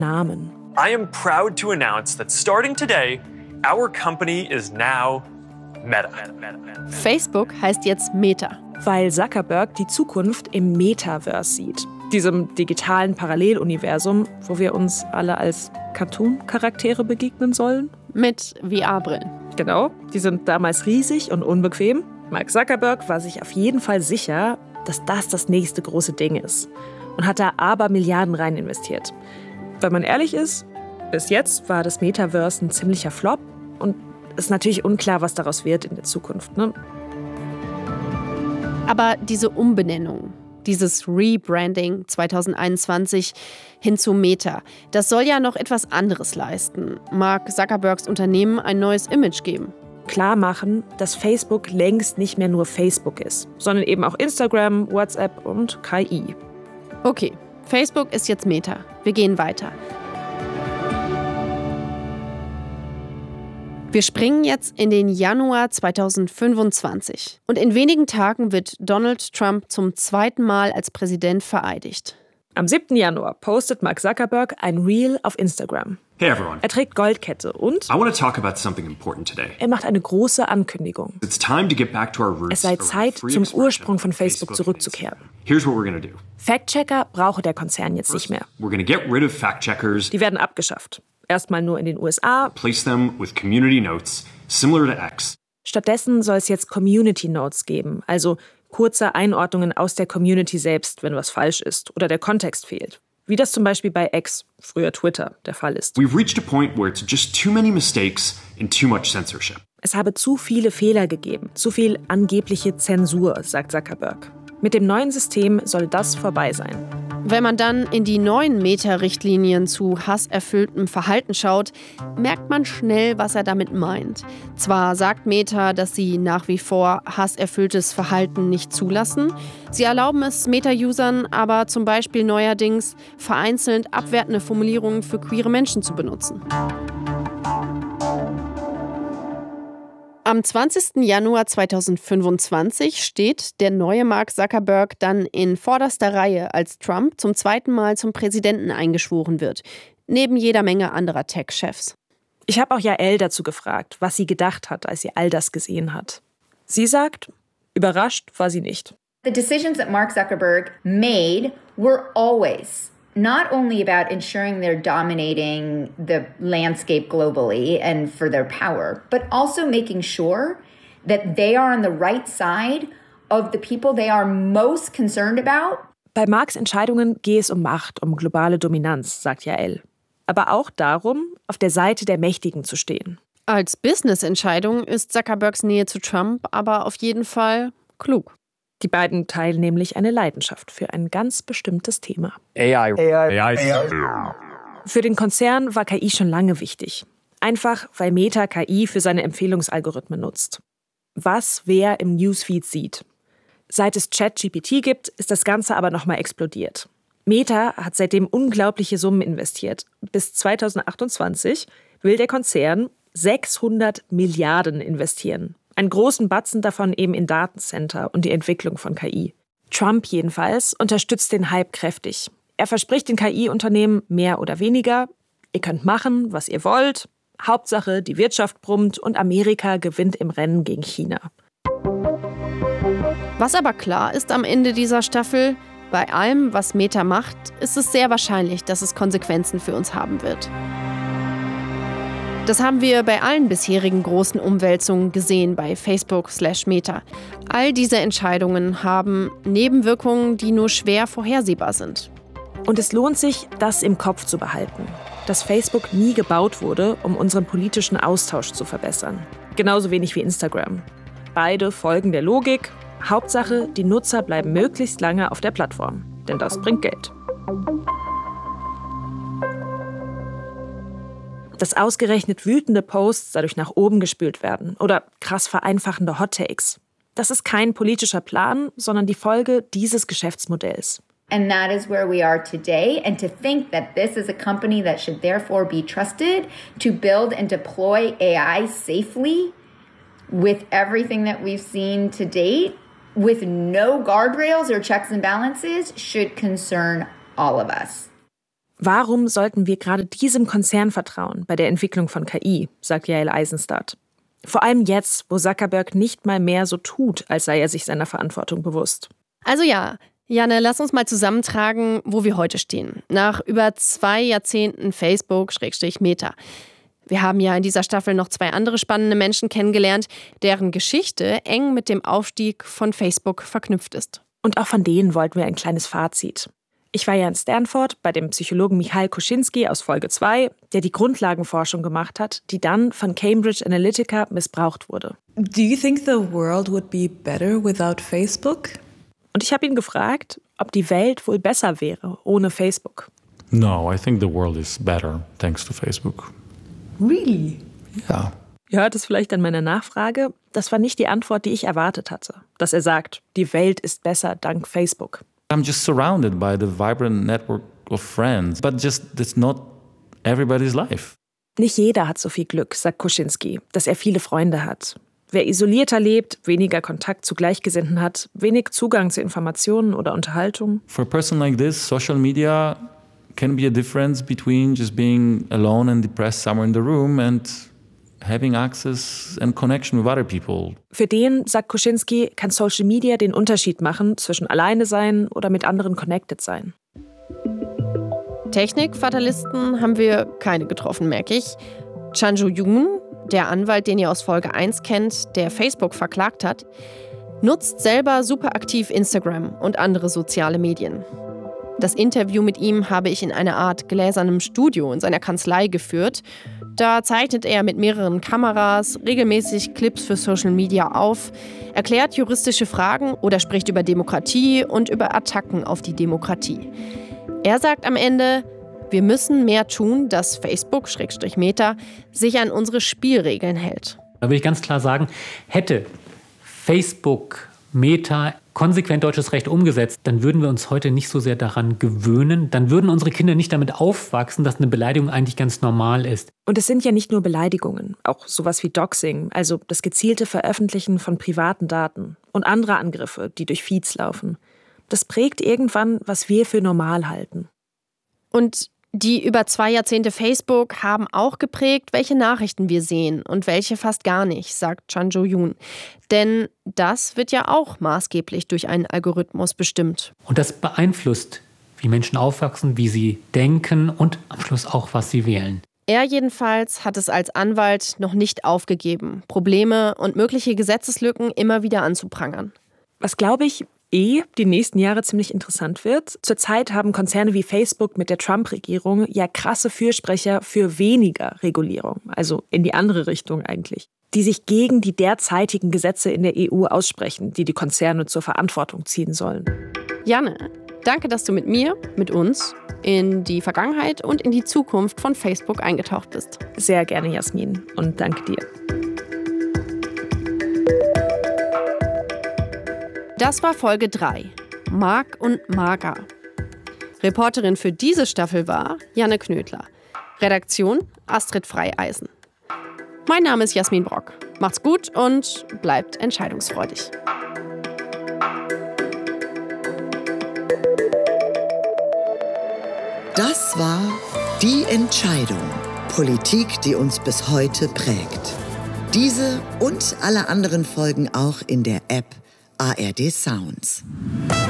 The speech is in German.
Namen. I am proud to announce that starting today, our company is now Meta. Facebook heißt jetzt Meta. Weil Zuckerberg die Zukunft im Metaverse sieht. Diesem digitalen Paralleluniversum, wo wir uns alle als Cartoon-Charaktere begegnen sollen. Mit VR-Brillen. Genau, die sind damals riesig und unbequem. Mark Zuckerberg war sich auf jeden Fall sicher, dass das nächste große Ding ist. Und hat da aber Milliarden rein investiert. Wenn man ehrlich ist, bis jetzt war das Metaverse ein ziemlicher Flop. Und ist natürlich unklar, was daraus wird in der Zukunft, ne? Aber diese Umbenennung, dieses Rebranding 2021 hin zu Meta, das soll ja noch etwas anderes leisten. Mark Zuckerbergs Unternehmen ein neues Image geben. Klar machen, dass Facebook längst nicht mehr nur Facebook ist, sondern eben auch Instagram, WhatsApp und KI. Okay, Facebook ist jetzt Meta. Wir gehen weiter. Wir springen jetzt in den Januar 2025. Und in wenigen Tagen wird Donald Trump zum zweiten Mal als Präsident vereidigt. Am 7. Januar postet Mark Zuckerberg ein Reel auf Instagram. Hey everyone. Er trägt Goldkette und I want to talk about something important today. er macht eine große Ankündigung. It's time to get back to our roots. Es sei Zeit, zum Ursprung von Facebook zurückzukehren. Here's what we're going to do. Fact-Checker brauche der Konzern jetzt nicht mehr. We're going to get rid of fact-checkers. Die werden abgeschafft. Erstmal nur in den USA. Replace them with community notes, similar to X. Stattdessen soll es jetzt Community Notes geben, also kurze Einordnungen aus der Community selbst, wenn was falsch ist oder der Kontext fehlt. Wie das zum Beispiel bei X, früher Twitter, der Fall ist. We've reached a point where it's just too many mistakes and too much censorship. Es habe zu viele Fehler gegeben, zu viel angebliche Zensur, sagt Zuckerberg. Mit dem neuen System soll das vorbei sein. Wenn man dann in die neuen Meta-Richtlinien zu hasserfülltem Verhalten schaut, merkt man schnell, was er damit meint. Zwar sagt Meta, dass sie nach wie vor hasserfülltes Verhalten nicht zulassen. Sie erlauben es Meta-Usern aber zum Beispiel neuerdings vereinzelt abwertende Formulierungen für queere Menschen zu benutzen. Am 20. Januar 2025 steht der neue Mark Zuckerberg dann in vorderster Reihe, als Trump zum zweiten Mal zum Präsidenten eingeschworen wird, neben jeder Menge anderer Tech-Chefs. Ich habe auch Jael dazu gefragt, was sie gedacht hat, als sie all das gesehen hat. Sie sagt, überrascht war sie nicht. The decisions that Mark Zuckerberg made were always not only about ensuring they're dominating the landscape globally and for their power, but also making sure that they are on the right side of the people they are most concerned about. Bei Marks Entscheidungen gehe es um Macht, um globale Dominanz, sagt Jael. Aber auch darum, auf der Seite der Mächtigen zu stehen. Als Business-Entscheidung ist Zuckerbergs Nähe zu Trump aber auf jeden Fall klug. Die beiden teilen nämlich eine Leidenschaft für ein ganz bestimmtes Thema. AI. Für den Konzern war KI schon lange wichtig. Einfach, weil Meta KI für seine Empfehlungsalgorithmen nutzt. Was wer im Newsfeed sieht. Seit es ChatGPT gibt, ist das Ganze aber nochmal explodiert. Meta hat seitdem unglaubliche Summen investiert. Bis 2028 will der Konzern 600 Milliarden investieren. Einen großen Batzen davon eben in Datencenter und die Entwicklung von KI. Trump jedenfalls unterstützt den Hype kräftig. Er verspricht den KI-Unternehmen mehr oder weniger: Ihr könnt machen, was ihr wollt. Hauptsache, die Wirtschaft brummt und Amerika gewinnt im Rennen gegen China. Was aber klar ist am Ende dieser Staffel, bei allem, was Meta macht, ist es sehr wahrscheinlich, dass es Konsequenzen für uns haben wird. Das haben wir bei allen bisherigen großen Umwälzungen gesehen bei Facebook/Meta. All diese Entscheidungen haben Nebenwirkungen, die nur schwer vorhersehbar sind. Und es lohnt sich, das im Kopf zu behalten. Dass Facebook nie gebaut wurde, um unseren politischen Austausch zu verbessern. Genauso wenig wie Instagram. Beide folgen der Logik. Hauptsache, die Nutzer bleiben möglichst lange auf der Plattform. Denn das bringt Geld. Dass ausgerechnet wütende Posts dadurch nach oben gespült werden oder krass vereinfachende Hot-Takes. Das ist kein politischer Plan, sondern die Folge dieses Geschäftsmodells. And that is where we are today. And to think that this is a company that should therefore be trusted to build and deploy AI safely with everything that we've seen to date, with no guardrails or checks and balances, should concern all of us. Warum sollten wir gerade diesem Konzern vertrauen bei der Entwicklung von KI, sagt Yael Eisenstadt. Vor allem jetzt, wo Zuckerberg nicht mal mehr so tut, als sei er sich seiner Verantwortung bewusst. Also ja, Janne, lass uns mal zusammentragen, wo wir heute stehen. Nach über 2 Jahrzehnten Facebook/Meta. Wir haben ja in dieser Staffel noch 2 andere spannende Menschen kennengelernt, deren Geschichte eng mit dem Aufstieg von Facebook verknüpft ist. Und auch von denen wollten wir ein kleines Fazit. Ich war ja in Stanford bei dem Psychologen Michal Koschinski aus Folge 2, der die Grundlagenforschung gemacht hat, die dann von Cambridge Analytica missbraucht wurde. Do you think the world would be better without Facebook? Und ich habe ihn gefragt, ob die Welt wohl besser wäre ohne Facebook. No, I think the world is better thanks to Facebook. Really? Ja. Ihr hört es vielleicht an meiner Nachfrage. Das war nicht die Antwort, die ich erwartet hatte. Dass er sagt, die Welt ist besser dank Facebook. I'm just surrounded by the vibrant network of friends, but just that's not everybody's life. Nicht jeder hat so viel Glück, sagt Koschinski, dass er viele Freunde hat. Wer isolierter lebt, weniger Kontakt zu Gleichgesinnten hat, wenig Zugang zu Informationen oder Unterhaltung. For a person like this, social media can be a difference between just being alone and depressed somewhere in the room and having access and connection with other people. Für den, sagt Koschinski, kann Social Media den Unterschied machen zwischen alleine sein oder mit anderen connected sein. Technikfatalisten haben wir keine getroffen, merke ich. Chanju Yoon, der Anwalt, den ihr aus Folge 1 kennt, der Facebook verklagt hat, nutzt selber super aktiv Instagram und andere soziale Medien. Das Interview mit ihm habe ich in einer Art gläsernem Studio in seiner Kanzlei geführt. Da zeichnet er mit mehreren Kameras regelmäßig Clips für Social Media auf, erklärt juristische Fragen oder spricht über Demokratie und über Attacken auf die Demokratie. Er sagt am Ende, wir müssen mehr tun, dass Facebook/Meta sich an unsere Spielregeln hält. Da will ich ganz klar sagen, hätte Facebook, Meta konsequent deutsches Recht umgesetzt, dann würden wir uns heute nicht so sehr daran gewöhnen. Dann würden unsere Kinder nicht damit aufwachsen, dass eine Beleidigung eigentlich ganz normal ist. Und es sind ja nicht nur Beleidigungen, auch sowas wie Doxing, also das gezielte Veröffentlichen von privaten Daten und andere Angriffe, die durch Feeds laufen. Das prägt irgendwann, was wir für normal halten. Und die über 2 Jahrzehnte Facebook haben auch geprägt, welche Nachrichten wir sehen und welche fast gar nicht, sagt Chanju Yoon. Denn das wird ja auch maßgeblich durch einen Algorithmus bestimmt. Und das beeinflusst, wie Menschen aufwachsen, wie sie denken und am Schluss auch, was sie wählen. Er jedenfalls hat es als Anwalt noch nicht aufgegeben, Probleme und mögliche Gesetzeslücken immer wieder anzuprangern. Was, glaube ich, die nächsten Jahre ziemlich interessant wird. Zurzeit haben Konzerne wie Facebook mit der Trump-Regierung ja krasse Fürsprecher für weniger Regulierung, also in die andere Richtung eigentlich, die sich gegen die derzeitigen Gesetze in der EU aussprechen, die die Konzerne zur Verantwortung ziehen sollen. Janne, danke, dass du mit mir, mit uns, in die Vergangenheit und in die Zukunft von Facebook eingetaucht bist. Sehr gerne, Jasmin, und danke dir. Das war Folge 3, Mark und Mager. Reporterin für diese Staffel war Janne Knödler. Redaktion Astrid Freieisen. Mein Name ist Jasmin Brock. Macht's gut und bleibt entscheidungsfreudig. Das war Die Entscheidung. Politik, die uns bis heute prägt. Diese und alle anderen Folgen auch in der App ARD Sounds.